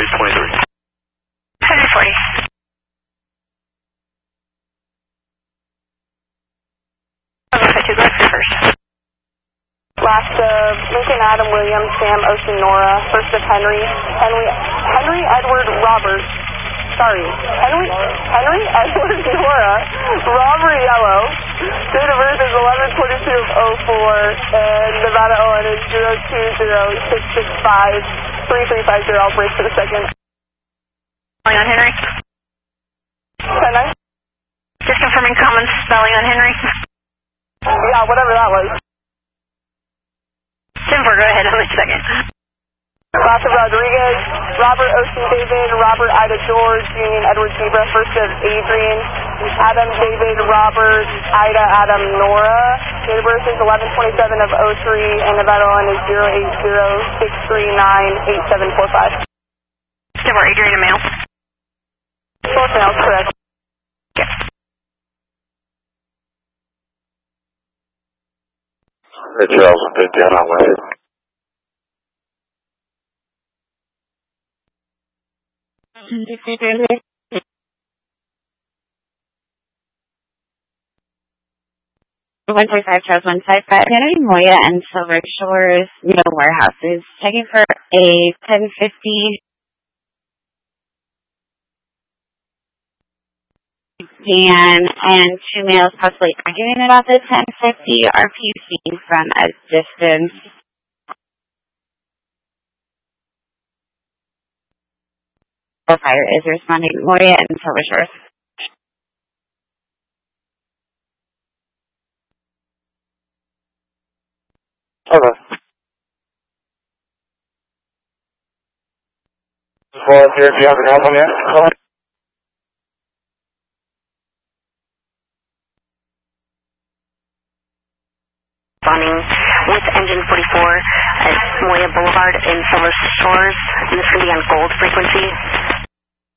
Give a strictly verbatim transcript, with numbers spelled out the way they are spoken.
eight twenty-three. Heavy forty. Go first. Last of Lincoln, Adam, William, Sam, Ocean, Nora. First of Henry. Henry, Henry, Edward, Robert. Sorry. Henry, Henry, Edward, Nora. Robert Yellow. Date of birth is eleven twenty-two of oh four. And Nevada O N is zero two zero six six five three three five zero. I'll brace for the second. Spelling on Henry. ten nine. Just confirming common spelling on Henry. Yeah, whatever that was. ten four, go ahead. I'll wait a second. Class of Rodriguez, Robert Ocean David, Robert Ida George, Union Edward Zebra, first of Adrian, Adam David, Robert Ida Adam Nora. Date of birth is eleven twenty-seven of oh three, and Nevada line is zero eight zero six three nine eight seven four five. ten four, Adrian, a male. Both males, correct. Okay. Hey, Charles, I'm good down on way. one three five Charles one five five. Henry Moya and Silver Shores, no warehouses. Checking for a ten fifty. Dan and two males possibly arguing about the ten fifty R P C from a distance. The fire is responding. Moya and Silver Shores. Okay. Volunteer if you have any help on that. Call it. Responding with engine forty-four at Moya Boulevard in Silver Shores. And this is going to be on gold frequency.